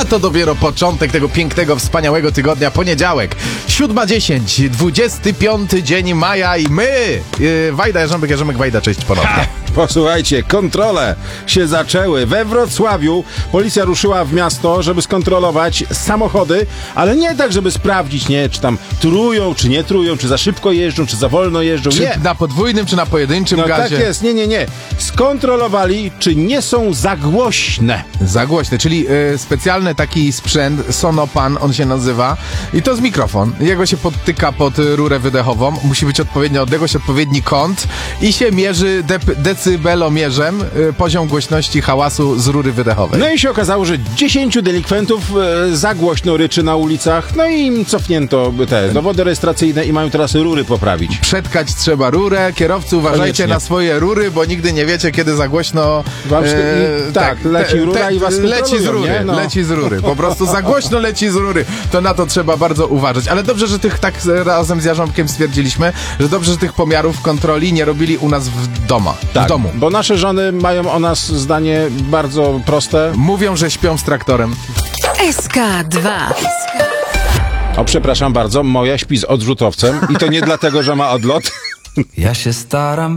a to dopiero początek tego pięknego, wspaniałego tygodnia, poniedziałek, 7:10, 25 dzień maja i my, Wajda, Jarząbek, Wajda, cześć ponownie. Posłuchajcie, kontrole się zaczęły. We Wrocławiu policja ruszyła w miasto, żeby skontrolować samochody, ale nie tak, żeby sprawdzić, czy tam trują, czy nie trują, czy za szybko jeżdżą, czy za wolno jeżdżą. Czy na podwójnym, czy na pojedynczym gazie? Tak jest, nie. Skontrolowali, czy nie są za głośne. Za głośne, czyli specjalny taki sprzęt, Sonopan on się nazywa, i to jest mikrofon. Jego się podtyka pod rurę wydechową, musi być odpowiednia odległość, odpowiedni kąt i się mierzy decybelomierzem poziom głośności hałasu z rury wydechowej. No i się okazało, że 10 delikwentów za głośno ryczy na ulicach, no i im cofnięto te dowody rejestracyjne i mają teraz rury poprawić. Przetkać trzeba rurę, kierowcy uważajcie Koniecznie na swoje rury, bo nigdy nie wiecie, kiedy za głośno leci rura i was leci z rury, nie? No. leci z rury, po prostu za głośno leci z rury, to na to trzeba bardzo uważać, ale dobrze, że tak razem z Jarząbkiem stwierdziliśmy, że dobrze, że tych pomiarów kontroli nie robili u nas w domu. Bo nasze żony mają o nas zdanie bardzo proste. Mówią, że śpią z traktorem. SK2. O, przepraszam bardzo, moja śpi z odrzutowcem i to nie dlatego, że ma odlot. Ja się staram